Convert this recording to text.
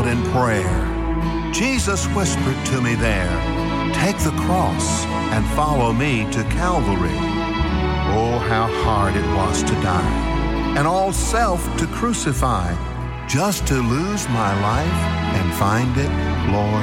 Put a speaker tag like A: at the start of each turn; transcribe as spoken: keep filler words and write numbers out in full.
A: out in prayer. Jesus whispered to me there, "Take the cross and follow me to Calvary." Oh, how hard it was to die, and all self to crucify, just to lose my life and find it, Lord,